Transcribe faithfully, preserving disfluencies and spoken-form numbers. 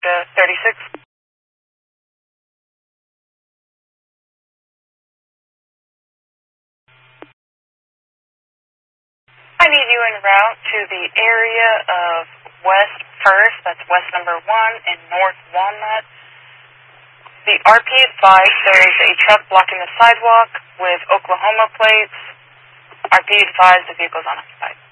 uh, thirty-six. I need you en route to the area of West First, that's West number one, and North Walnut. The R P advised there is a truck blocking the sidewalk with Oklahoma plates. R P advised the vehicle's unoccupied.